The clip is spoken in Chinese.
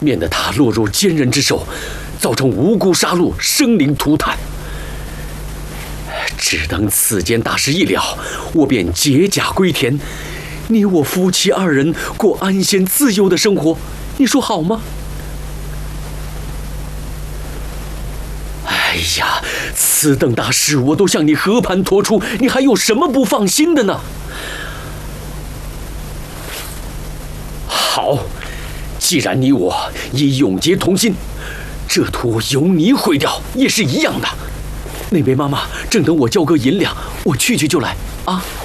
免得他落入奸人之手，造成无辜杀戮、生灵涂炭。只等此件大事一了，我便解甲归田，你我夫妻2人过安闲自由的生活，你说好吗？哎呀，此等大事我都向你和盘托出，你还有什么不放心的呢？好，既然你我已永结同心，这图由你毁掉也是一样的。那位妈妈正等我交割银两，我去就来啊。